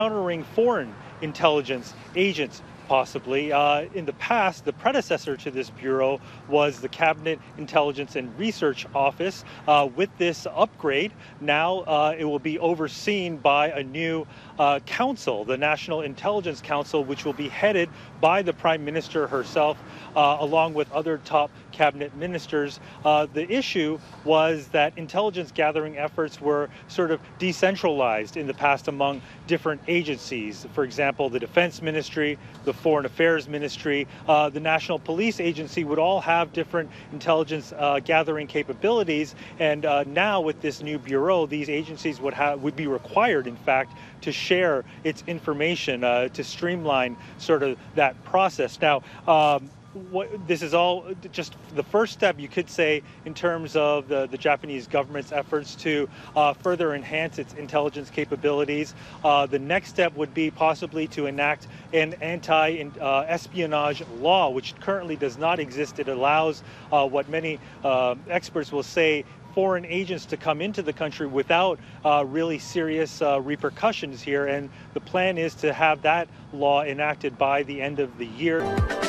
countering foreign intelligence agents. Possibly. In the past, the predecessor to this bureau was the Cabinet Intelligence and Research Office. With this upgrade, now it will be overseen by a new council, the National Intelligence Council, which will be headed by the Prime Minister herself, along with other top cabinet ministers. The issue was that intelligence gathering efforts were sort of decentralized in the past among different agencies. For example, the Defense Ministry, the Foreign Affairs Ministry, the National Police Agency would all have different intelligence gathering capabilities. And now with this new bureau, these agencies would be required, in fact, to share its information to streamline sort of that process. Now, this is all just the first step, you could say, in terms of the Japanese government's efforts to further enhance its intelligence capabilities. The next step would be possibly to enact an anti-espionage law, which currently does not exist. It allows what many experts will say foreign agents to come into the country without really serious repercussions here. And the plan is to have that law enacted by the end of the year.